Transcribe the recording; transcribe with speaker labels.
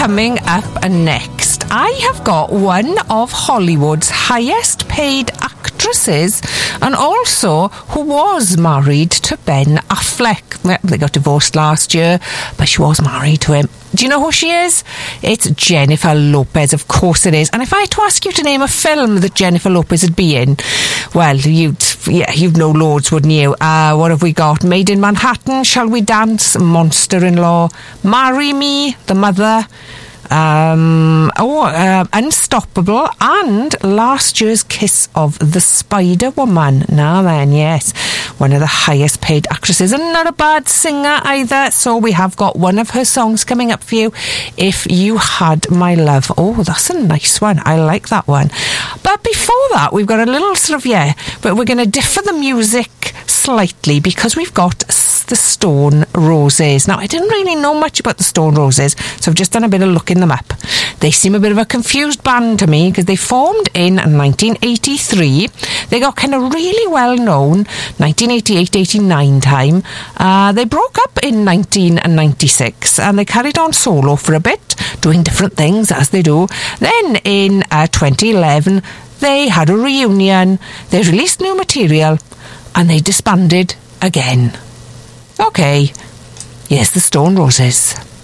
Speaker 1: coming up next, I have got one of Hollywood's highest paid actresses and also who was married to Ben Affleck. Well, they got divorced last year, but she was married to him. Do you know who she is? It's Jennifer Lopez, of course it is. And if I had to ask you to name a film that Jennifer Lopez would be in, well, you'd know loads, wouldn't you? What have we got? Made in Manhattan, Shall We Dance, Monster-in-Law, Marry Me, The Mother, Unstoppable, and last year's Kiss of the Spider-Woman. Now then, yes, one of the highest paid actresses, and not a bad singer either. So we have got one of her songs coming up for you, If You Had My Love. Oh, that's a nice one. I like that one. But before that, we've got a little but we're going to differ the music slightly because we've got the Stone Roses. Now, I didn't really know much about the Stone Roses, so I've just done a bit of looking them up. They seem a bit of a confused band to me because they formed in 1983. They got kind of really well known 1988-89 time. They broke up in 1996 and they carried on solo for a bit, doing different things as they do. Then in 2011, they had a reunion, they released new material, and they disbanded again. Okay, here's the Stone Roses.